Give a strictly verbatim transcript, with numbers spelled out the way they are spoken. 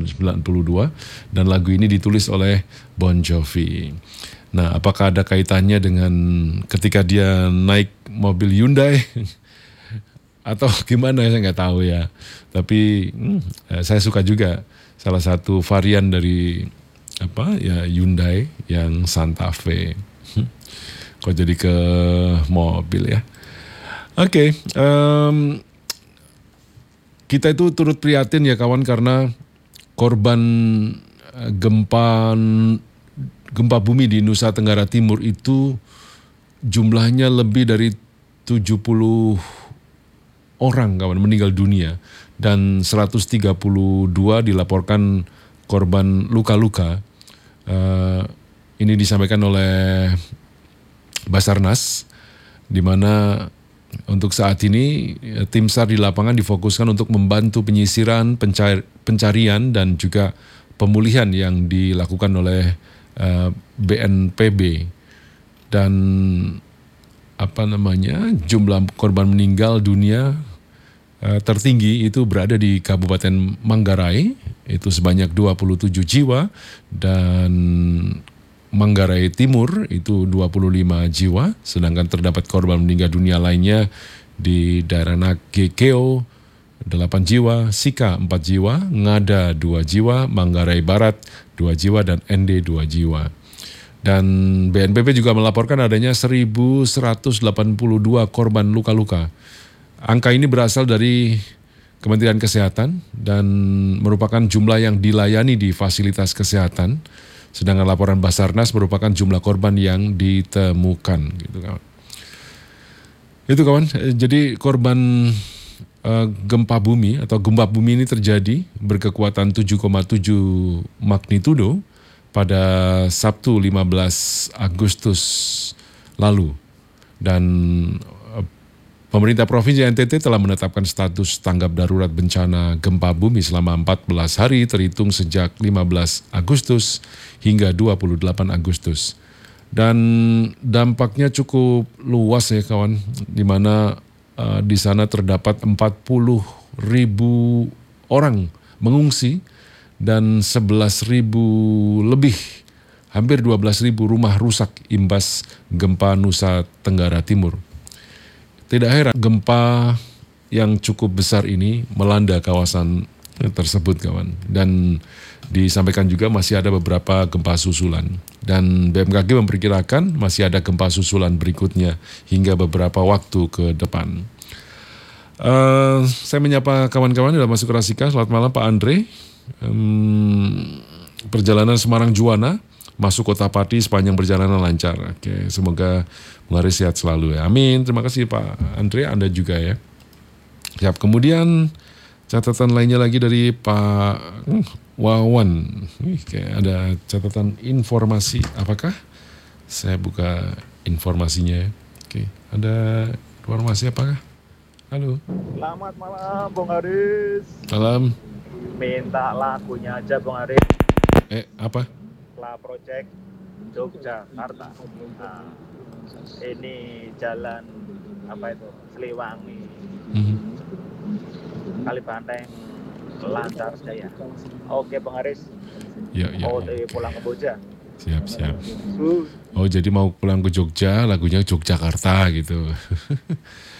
sembilan puluh dua dan lagu ini ditulis oleh Bon Jovi. Nah, apakah ada kaitannya dengan ketika dia naik mobil Hyundai atau gimana, saya nggak tahu ya. Tapi hmm, saya suka juga salah satu varian dari apa ya Hyundai yang Santa Fe. Hmm. Kok jadi ke mobil ya? Oke, okay, um, kita itu turut prihatin ya kawan karena korban gempa gempa bumi di Nusa Tenggara Timur itu jumlahnya lebih dari tujuh puluh orang kawan meninggal dunia dan seratus tiga puluh dua dilaporkan korban luka-luka. Uh, ini disampaikan oleh Basarnas, di mana untuk saat ini tim SAR di lapangan difokuskan untuk membantu penyisiran, pencari, pencarian dan juga pemulihan yang dilakukan oleh uh, B N P B. Dan apa namanya jumlah korban meninggal dunia uh, tertinggi itu berada di Kabupaten Manggarai, itu sebanyak dua puluh tujuh jiwa, dan Manggarai Timur itu dua puluh lima jiwa, sedangkan terdapat korban meninggal dunia lainnya di daerah Nagekeo delapan jiwa, Sika empat jiwa, Ngada dua jiwa, Manggarai Barat dua jiwa, dan N D dua jiwa. Dan B N P B juga melaporkan adanya seribu seratus delapan puluh dua korban luka-luka. Angka ini berasal dari Kementerian Kesehatan dan merupakan jumlah yang dilayani di fasilitas kesehatan. Sedangkan laporan Basarnas merupakan jumlah korban yang ditemukan, gitu kawan. Itu kawan. Jadi korban uh, gempa bumi atau gempa bumi ini terjadi berkekuatan tujuh koma tujuh magnitudo pada Sabtu lima belas Agustus lalu, dan uh, pemerintah Provinsi N T T telah menetapkan status tanggap darurat bencana gempa bumi selama empat belas hari terhitung sejak lima belas Agustus hingga dua puluh delapan Agustus. Dan dampaknya cukup luas ya kawan, di mana uh, di sana terdapat empat puluh ribu orang mengungsi dan sebelas ribu lebih, hampir dua belas ribu rumah rusak imbas gempa Nusa Tenggara Timur. Tidak heran gempa yang cukup besar ini melanda kawasan tersebut kawan, dan disampaikan juga masih ada beberapa gempa susulan, dan B M K G memperkirakan masih ada gempa susulan berikutnya hingga beberapa waktu ke depan. Uh, saya menyapa kawan-kawan dalam masuk Rasika. Selamat malam Pak Andre. Um, perjalanan Semarang Juwana masuk Kota Pati sepanjang perjalanan lancar. Oke, semoga Bung Haris sehat selalu ya. Amin. Terima kasih Pak Andre, Anda juga ya. Siap. Kemudian catatan lainnya lagi dari Pak hmm, Wawan. Wih, kayak ada catatan informasi. Apakah? Saya buka informasinya ya. Oke, ada informasi apakah? Halo. Selamat malam Bung Haris. Malam. Minta lagunya aja Bung Haris. Eh, apa? La Project Yogyakarta. Nah, ini jalan apa itu? Sliwangi. Mm-hmm. Kali Banteng lancar saja. Oke Bung Haris. Ya, ya. Oh, dari pulang ke Boja. Siap, siap. Oh, jadi mau pulang ke Jogja, lagunya Yogyakarta gitu.